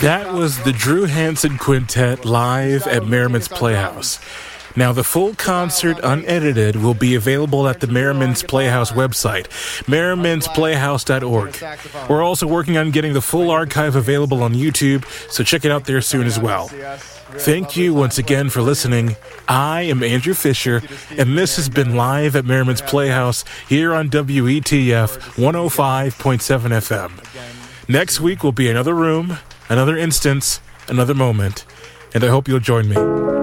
That was the Drew Hansen Quintet live at Merriman's Playhouse. Now, the full concert, unedited, will be available at the Merriman's Playhouse website, merrimansplayhouse.org. We're also working on getting the full archive available on YouTube, so check it out there soon as well. Thank you once again for listening. I am Andrew Fisher, and this has been Live at Merriman's Playhouse here on WETF 105.7 FM. Next week will be another room, another instance, another moment, and I hope you'll join me.